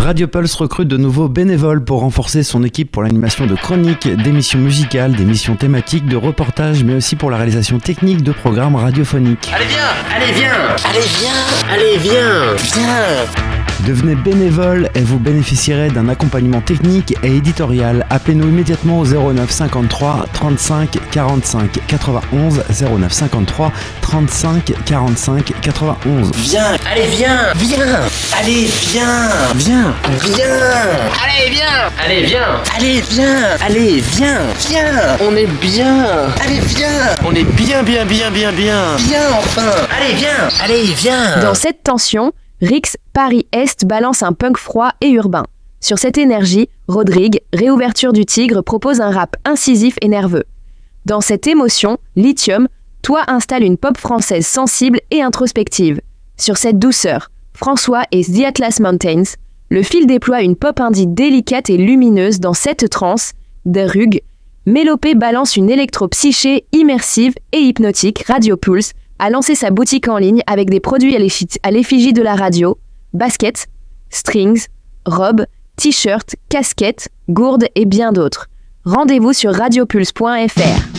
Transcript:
Radio Pulse recrute de nouveaux bénévoles pour renforcer son équipe pour l'animation de chroniques, d'émissions musicales, d'émissions thématiques, de reportages, mais aussi pour la réalisation technique de programmes radiophoniques. Allez viens, allez viens, allez viens, allez viens. Devenez bénévole et vous bénéficierez d'un accompagnement technique et éditorial. Appelez-nous immédiatement au 09 53 35 45 91 09 53 35 45 91. Viens, allez viens, allez viens, allez viens, allez viens, allez viens, allez viens, on est bien, allez viens, on est bien, enfin, allez viens. Dans cette tension, Rix Paris-Est balance un punk froid et urbain. Sur cette énergie, Rodrigue, Réouverture du Tigre, propose un rap incisif et nerveux. Dans cette émotion, Lithium, Toi installe une pop française sensible et introspective. Sur cette douceur, François et The Atlas Mountains, le fil déploie une pop indie délicate et lumineuse dans cette transe. Derug, Mélopée balance une électro-psyché immersive et hypnotique. Radio Pulse a lancé sa boutique en ligne avec des produits à l'effigie de la radio, baskets, strings, robes, t-shirts, casquettes, gourdes et bien d'autres. Rendez-vous sur radiopulse.fr.